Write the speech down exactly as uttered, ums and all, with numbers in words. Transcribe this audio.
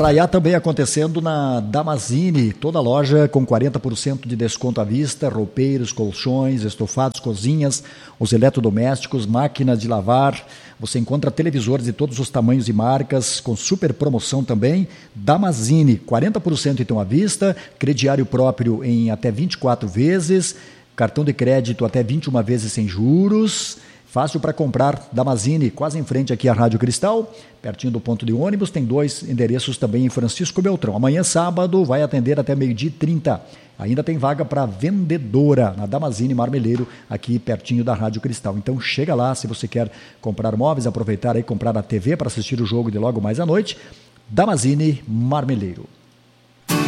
Arraiá também acontecendo na Damazini, toda loja com quarenta por cento de desconto à vista, roupeiros, colchões, estofados, cozinhas, os eletrodomésticos, máquinas de lavar. Você encontra televisores de todos os tamanhos e marcas, com super promoção também. Damazini, quarenta por cento então à vista, crediário próprio em até vinte e quatro vezes, cartão de crédito até vinte e uma vezes sem juros. Fácil para comprar, Damazini, quase em frente aqui à Rádio Cristal, pertinho do ponto de ônibus, tem dois endereços também em Francisco Beltrão. Amanhã, sábado, vai atender até meio-dia e trinta. Ainda tem vaga para vendedora na Damazini Marmeleiro, aqui pertinho da Rádio Cristal. Então chega lá, se você quer comprar móveis, aproveitar aí, comprar a T V para assistir o jogo de logo mais à noite. Damazini Marmeleiro.